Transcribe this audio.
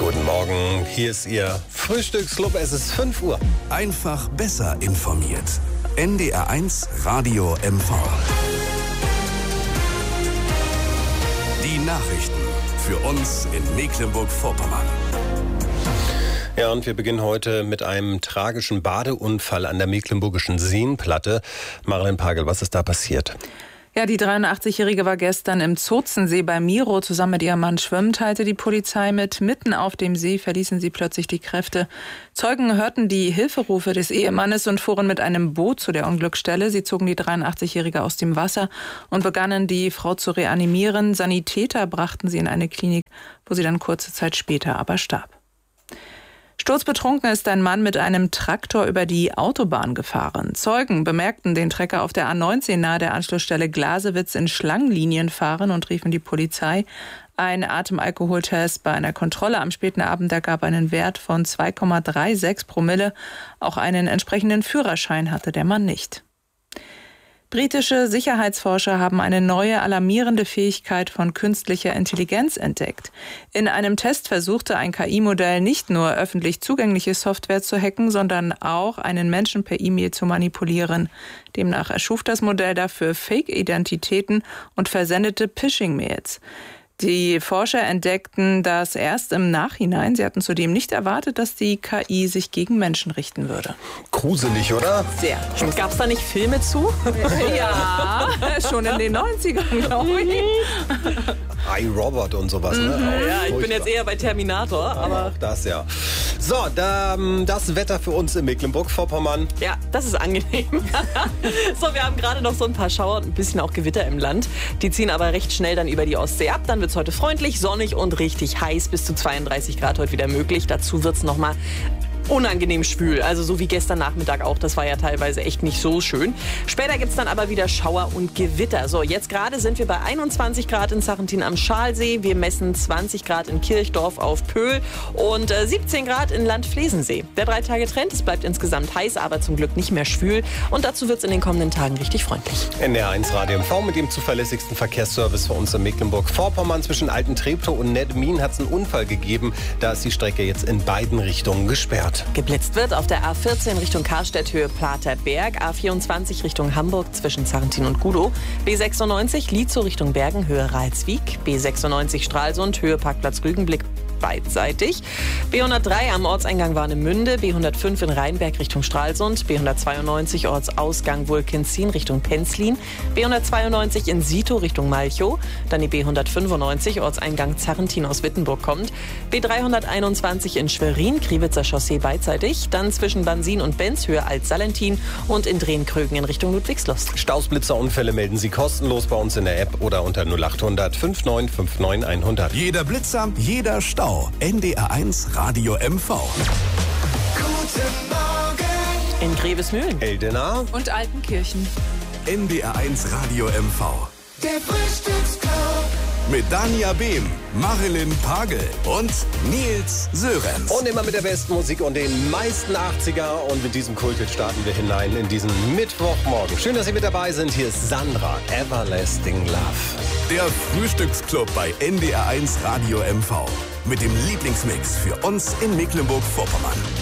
Guten Morgen, hier ist Ihr Frühstücksclub, es ist 5 Uhr. Einfach besser informiert. NDR1 Radio MV. Die Nachrichten für uns in Mecklenburg-Vorpommern. Ja, und wir beginnen heute mit einem tragischen Badeunfall an der Mecklenburgischen Seenplatte. Marilyn Pagel, was ist da passiert? Ja, die 83-Jährige war gestern im Zozensee bei Miro zusammen mit ihrem Mann schwimmen, teilte die Polizei mit. Mitten auf dem See verließen sie plötzlich die Kräfte. Zeugen hörten die Hilferufe des Ehemannes und fuhren mit einem Boot zu der Unglücksstelle. Sie zogen die 83-Jährige aus dem Wasser und begannen, die Frau zu reanimieren. Sanitäter brachten sie in eine Klinik, wo sie dann kurze Zeit später aber starb. Sturzbetrunken ist ein Mann mit einem Traktor über die Autobahn gefahren. Zeugen bemerkten den Trecker auf der A19 nahe der Anschlussstelle Glasewitz in Schlangenlinien fahren und riefen die Polizei. Ein Atemalkoholtest bei einer Kontrolle am späten Abend ergab einen Wert von 2,36 Promille. Auch einen entsprechenden Führerschein hatte der Mann nicht. Britische Sicherheitsforscher haben eine neue alarmierende Fähigkeit von künstlicher Intelligenz entdeckt. In einem Test versuchte ein KI-Modell nicht nur öffentlich zugängliche Software zu hacken, sondern auch einen Menschen per E-Mail zu manipulieren. Demnach erschuf das Modell dafür Fake-Identitäten und versendete Phishing-Mails. Die Forscher entdeckten das erst im Nachhinein. Sie hatten zudem nicht erwartet, dass die KI sich gegen Menschen richten würde. Gruselig, oder? Sehr. Gab es da nicht Filme zu? Ja, schon in den 90ern, glaube ich. iRobot und sowas, ne? Ja, ich bin jetzt eher bei Terminator, aber... Auch das, ja. So, das Wetter für uns in Mecklenburg-Vorpommern. Ja, das ist angenehm. So, wir haben gerade noch so ein paar Schauer und ein bisschen auch Gewitter im Land. Die ziehen aber recht schnell dann über die Ostsee ab. Dann wird es heute freundlich, sonnig und richtig heiß. Bis zu 32 Grad heute wieder möglich. Dazu wird es nochmal unangenehm schwül, also so wie gestern Nachmittag auch, das war ja teilweise echt nicht so schön. Später gibt es dann aber wieder Schauer und Gewitter. So, jetzt gerade sind wir bei 21 Grad in Sarrentin am Schalsee, wir messen 20 Grad in Kirchdorf auf Pöhl und 17 Grad in Landflesensee. Der 3-Tage-Trend, es bleibt insgesamt heiß, aber zum Glück nicht mehr schwül und dazu wird es in den kommenden Tagen richtig freundlich. NDR1 Radio MV mit dem zuverlässigsten Verkehrsservice für uns in Mecklenburg-Vorpommern. Zwischen Alten Treptow und Nedmin hat es einen Unfall gegeben, da ist die Strecke jetzt in beiden Richtungen gesperrt. Geblitzt wird auf der A14 Richtung Karstädt Höhe Platerberg, A24 Richtung Hamburg zwischen Sarrentin und Gudow, B96 Lietzow Richtung Bergen Höhe Ralswiek, B96 Stralsund Höhe Parkplatz Rügenblick beidseitig, B103 am Ortseingang Warnemünde, B105 in Rheinberg Richtung Stralsund, B192 Ortsausgang Wulkenzin Richtung Penzlin, B192 in Sito Richtung Malchow, dann die B195 Ortseingang Zarrentin aus Wittenburg kommt, B321 in Schwerin, Kriwitzer Chaussee beidseitig, dann zwischen Bansin und Benzhöhe Alt-Salentin und in Drehenkrögen in Richtung Ludwigslust. Stausblitzerunfälle melden Sie kostenlos bei uns in der App oder unter 0800 5959 100. Jeder Blitzer, jeder Stau. NDR1 Radio MV. Guten Morgen In Grevesmühlen. Eldena Und Altenkirchen. NDR1 Radio MV. Der Frühstücksclub. Mit Dania Behm, Marilyn Pagel und Nils Sörenz. und immer mit der besten Musik und den meisten 80er. Und mit diesem Kulthit starten wir hinein in diesen Mittwochmorgen. Schön, dass Sie mit dabei sind. Hier ist Sandra, Everlasting Love. Der Frühstücksclub bei NDR1 Radio MV. Mit dem Lieblingsmix für uns in Mecklenburg-Vorpommern.